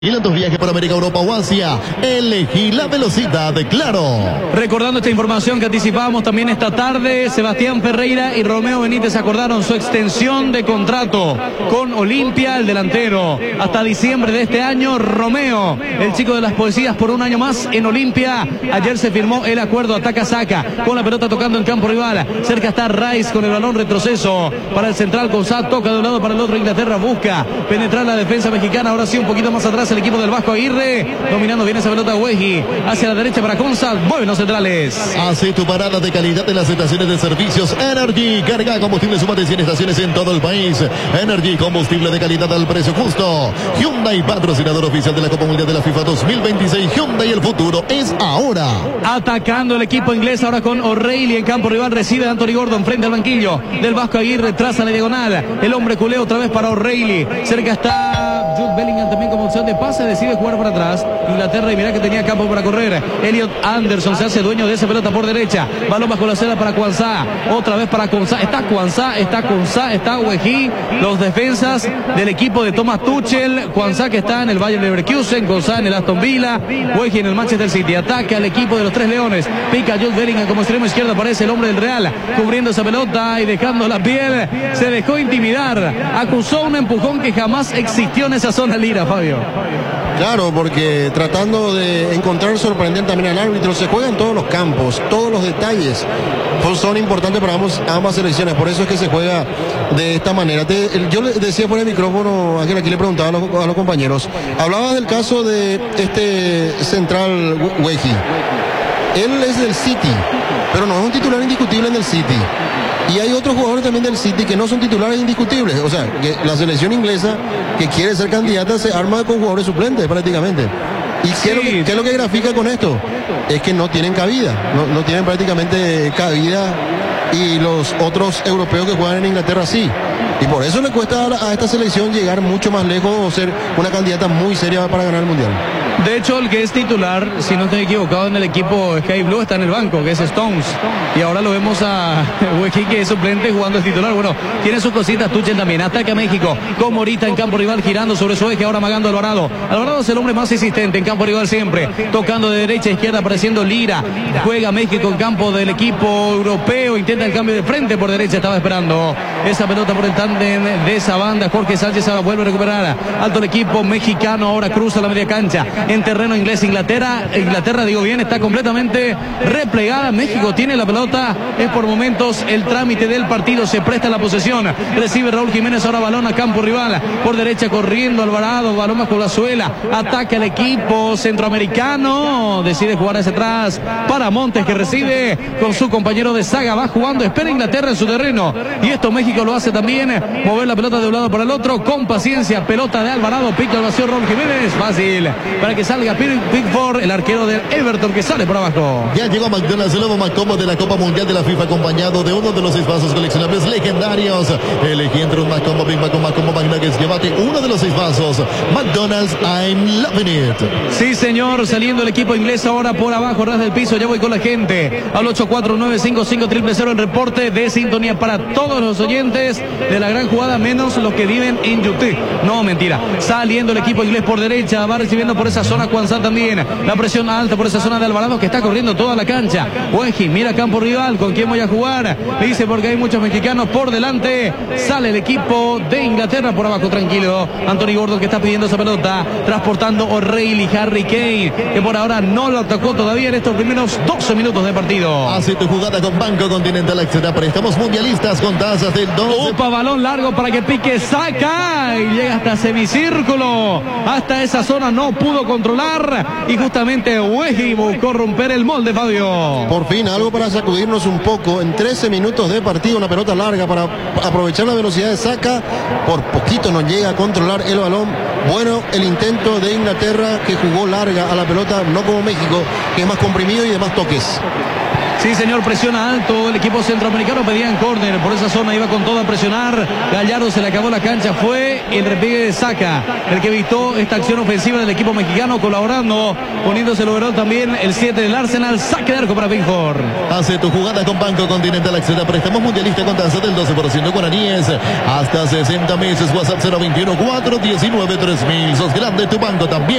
Y en tus viajes por América, Europa o Asia, elegí la velocidad de Claro. Recordando esta información que anticipábamos también esta tarde, Sebastián Ferreira y Romeo Benítez acordaron su extensión de contrato con Olimpia, el delantero. Hasta diciembre de este año, Romeo, el chico de las poesías, por un año más en Olimpia. Ayer se firmó el acuerdo, ataca saca, con la pelota tocando en campo rival. Cerca está Rice con el balón, retroceso para el central. González toca de un lado para el otro. Inglaterra busca penetrar la defensa mexicana. Ahora sí, un poquito más atrás el equipo del Vasco Aguirre, dominando bien esa pelota Weji, hacia la derecha para Conza, mueven los centrales. Así tu parada de calidad en las estaciones de servicios Energy. Carga combustible, suma de 100 estaciones en todo el país. Energy, combustible de calidad al precio justo. Hyundai, patrocinador oficial de la Copa Mundial de la FIFA 2026. Hyundai, el futuro es ahora. Atacando el equipo inglés ahora con O'Reilly en campo rival, recibe a Anthony Gordon frente al banquillo del Vasco Aguirre, traza la diagonal, el hombre culé otra vez para O'Reilly, cerca está Jude Bellingham también como opción de pase, decide jugar para atrás, Inglaterra, y mira que tenía campo para correr. Elliot Anderson se hace dueño de esa pelota por derecha, balón bajo la seda para Kwanzaa, otra vez para Kwanzaa, está Kwanzaa, está Kwanzaa, está Weji, los defensas del equipo de Thomas Tuchel. Kwanzaa que está en el Bayer Leverkusen, Kwanzaa en el Aston Villa, Weji en el Manchester City. Ataca al equipo de los Tres Leones, pica Jude Bellingham como extremo izquierdo, aparece el hombre del Real cubriendo esa pelota y dejando la piel, se dejó intimidar, acusó un empujón que jamás existió en esa zona lira, Fabio. Claro, porque tratando de encontrar sorprender también al árbitro, se juega en todos los campos, todos los detalles son importantes para ambas selecciones, por eso es que se juega de esta manera. Yo le decía por el micrófono, Ángel, aquí le preguntaba a los compañeros, hablaba del caso de este central Weji. Él es del City, pero no es un titular indiscutible en el City. Y hay otros jugadores también del City que no son titulares indiscutibles. O sea, que la selección inglesa que quiere ser candidata se arma con jugadores suplentes prácticamente. ¿Y qué es lo que grafica con esto? Es que no tienen cabida, no tienen prácticamente cabida, y los otros europeos que juegan en Inglaterra sí. Y por eso le cuesta a esta selección llegar mucho más lejos o ser una candidata muy seria para ganar el Mundial. De hecho, el que es titular, si no estoy equivocado, en el equipo Sky Blue está en el banco, que es Stones. Y ahora lo vemos a Weji, que es suplente, jugando el titular. Bueno, tiene sus cositas. Tuchel también. Ataca a México con Morita en campo rival, girando sobre su eje, ahora amagando a Alvarado. Alvarado es el hombre más insistente en campo rival siempre. Tocando de derecha a izquierda, apareciendo Lira. Juega México en campo del equipo europeo. Intenta el cambio de frente por derecha. Estaba esperando esa pelota por el tándem de esa banda. Jorge Sánchez ahora vuelve a recuperar. Alto el equipo mexicano. Ahora cruza la media cancha. En terreno inglés, Inglaterra, digo bien, está completamente replegada. México tiene la pelota, es por momentos el trámite del partido, se presta la posesión, recibe Raúl Jiménez, ahora balón a campo rival, por derecha corriendo Alvarado, balón bajo la suela, ataca el equipo centroamericano, decide jugar hacia atrás para Montes, que recibe con su compañero de saga, va jugando, espera Inglaterra en su terreno, y esto México lo hace también, mover la pelota de un lado para el otro, con paciencia, pelota de Alvarado, pica al vacío Raúl Jiménez, fácil, para que salga Pickford, el arquero del Everton, que sale por abajo. Ya llegó McDonald's, el nuevo más cómodo de la Copa Mundial de la FIFA, acompañado de uno de los 6 vasos coleccionables legendarios. Elegí entre un más combo, Big Mac, más combo, McNuggets, llévate uno de los 6 vasos. McDonald's, I'm loving it. Sí, señor, saliendo el equipo inglés ahora por abajo, ras del piso, ya voy con la gente. Al 849-55-000, el reporte de sintonía para todos los oyentes de la gran jugada, menos los que viven en YouTube. No, mentira. Saliendo el equipo inglés por derecha, va recibiendo por esa zona Kwanzaa también, la presión alta por esa zona de Alvarado, que está corriendo toda la cancha. Weji mira campo rival, ¿con quién voy a jugar? Le dice porque hay muchos mexicanos por delante. Sale el equipo de Inglaterra por abajo, tranquilo. Anthony Gordon, que está pidiendo esa pelota, transportando O'Reilly, Harry Kane, que por ahora no lo atacó todavía en estos primeros 12 minutos de partido. Hace tu jugada con Banco Continental, acceda a préstamos mundialistas con tasas del 2. Opa, balón largo para que pique, saca y llega hasta semicírculo, hasta esa zona no pudo controlar, y justamente Weji buscó romper el molde, Fabio. Por fin, algo para sacudirnos un poco. En 13 minutos de partido, una pelota larga para aprovechar la velocidad de saca. Por poquito no llega a controlar el balón. Bueno, el intento de Inglaterra, que jugó larga a la pelota, no como México, que es más comprimido y de más toques. Sí, señor, presiona alto. El equipo centroamericano pedían córner. Por esa zona iba con todo a presionar. Gallardo se le acabó la cancha. Fue el repliegue de Saca el que evitó esta acción ofensiva del equipo mexicano, colaborando, poniéndose el overall también el 7 del Arsenal. Saque de arco para Benjor. Hace tu jugada con Banco Continental. Acceda a préstamos mundialista con tasa del 12% guaraníes. Hasta 60 meses. WhatsApp 021 419 3000. Sos grande, tu banco también.